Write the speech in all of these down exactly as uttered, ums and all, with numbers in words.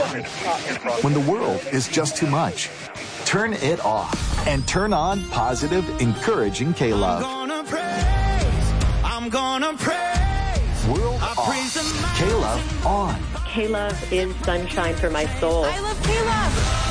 When the world is just too much, turn it off and turn on positive, encouraging K-Love. I'm gonna praise, I'm gonna praise. World I off, K-Love on. K-Love is sunshine for my soul. I love K-Love.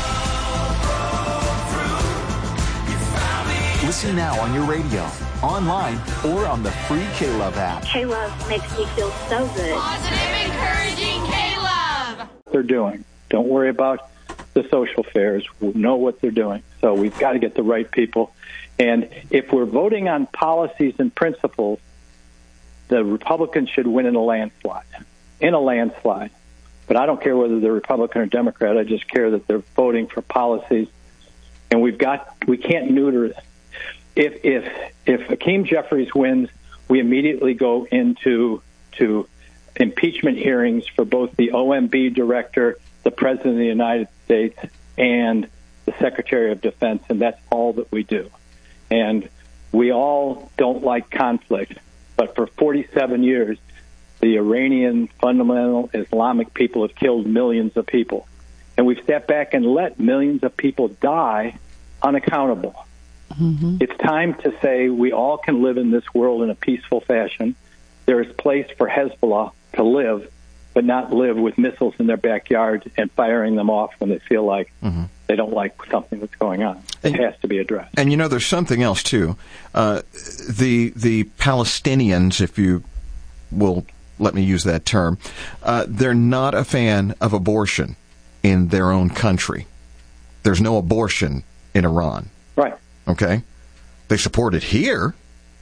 Listen now on your radio, online, or on the free K-Love app. K-Love makes me feel so good. Positive, encouraging K-Love. They're doing. Don't worry about the social fairs. We know what they're doing. So we've got to get the right people. And if we're voting on policies and principles, the Republicans should win in a landslide. In a landslide. But I don't care whether they're Republican or Democrat. I just care that they're voting for policies. And we've got, we can't neuter. If if if Hakeem Jeffries wins, we immediately go into to impeachment hearings for both the O M B director, the President of the United States, and the Secretary of Defense, and that's all that we do. And we all don't like conflict, but for forty-seven years, the Iranian fundamental Islamic people have killed millions of people. And we've sat back and let millions of people die unaccountable. Mm-hmm. It's time to say we all can live in this world in a peaceful fashion. There is place for Hezbollah to live, but not live with missiles in their backyard and firing them off when they feel like mm-hmm. they don't like something that's going on. It and, has to be addressed. And, you know, there's something else, too. Uh, the the Palestinians, if you will let me use that term, uh, they're not a fan of abortion in their own country. There's no abortion in Iran. Right. Okay? They support it here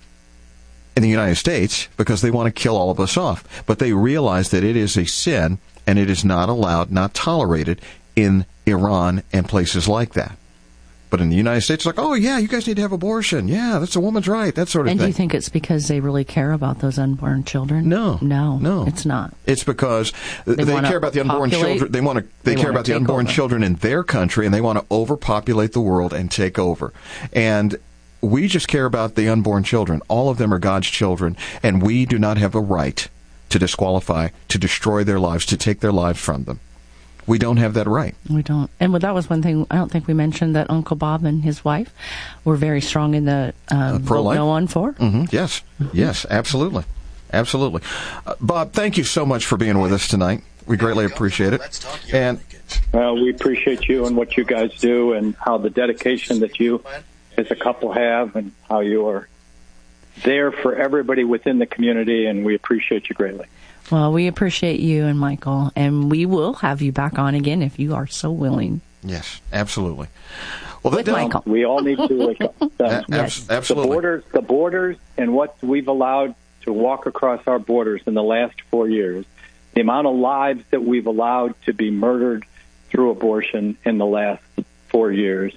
in the United States because they want to kill all of us off. But they realize that it is a sin and it is not allowed, not tolerated in Iran and places like that. But in the United States, it's like, oh, yeah, you guys need to have abortion. Yeah, that's a woman's right, that sort of and thing. And do you think it's because they really care about those unborn children? No. No. No. It's not. It's because they, they care about the unborn populate, children. They want to They, they care about the unborn over. children in their country, and they want to overpopulate the world and take over. And we just care about the unborn children. All of them are God's children, and we do not have a right to disqualify, to destroy their lives, to take their lives from them. We don't have that right. We don't. And that was one thing, I don't think we mentioned that Uncle Bob and his wife were very strong in the uh, uh, vote no on for. Mm-hmm. Yes. Mm-hmm. Yes, absolutely. Absolutely. Uh, Bob, thank you so much for being with us tonight. We greatly appreciate it. And well, we appreciate you and what you guys do and how the dedication that you as a couple have and how you are there for everybody within the community, and we appreciate you greatly. Well, we appreciate you and Michael, and we will have you back on again if you are so willing. Yes, absolutely. Well, With Michael. We all need to wake up. Uh, yes. Absolutely. The borders, the borders and what we've allowed to walk across our borders in the last four years, the amount of lives that we've allowed to be murdered through abortion in the last four years.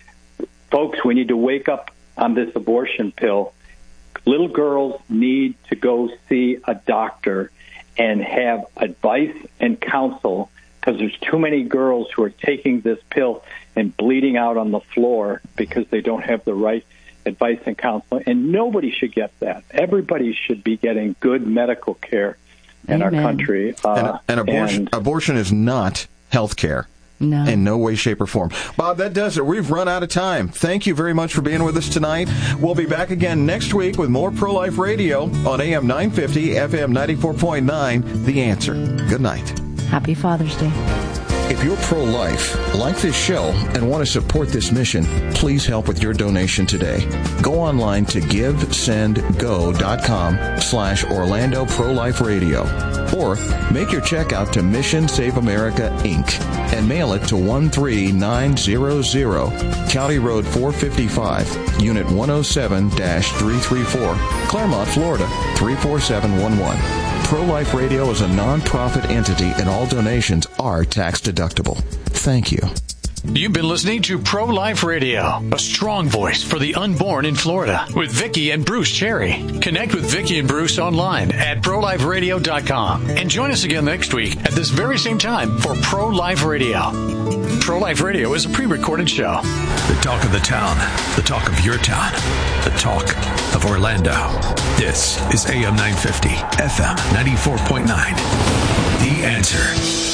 Folks, we need to wake up on this abortion pill. Little girls need to go see a doctor and have advice and counsel, because there's too many girls who are taking this pill and bleeding out on the floor because they don't have the right advice and counsel. And nobody should get that. Everybody should be getting good medical care in Amen. our country. Uh, and, and, abortion, and abortion is not health care. No. In no way, shape, or form. Bob, that does it. We've run out of time. Thank you very much for being with us tonight. We'll be back again next week with more Pro-Life Radio on A M nine fifty, F M ninety-four point nine, The Answer. Good night. Happy Father's Day. If you're pro-life, like this show, and want to support this mission, please help with your donation today. Go online to givesendgo.com slash Orlando Pro-Life Radio. Or make your check out to Mission Save America, Incorporated and mail it to one three nine zero zero, County Road four fifty-five, Unit one oh seven dash three thirty-four, Claremont, Florida, three four seven one one. Pro-Life Radio is a non-profit entity and all donations are tax deductible. Thank you. You've been listening to Pro-Life Radio, a strong voice for the unborn in Florida, with Vicki and Bruce Cherry. Connect with Vicki and Bruce online at pro life radio dot com. And join us again next week at this very same time for Pro-Life Radio. Pro-Life Radio is a pre-recorded show. The talk of the town, the talk of your town, the talk of Orlando. This is A M nine fifty, F M ninety-four point nine. The Answer.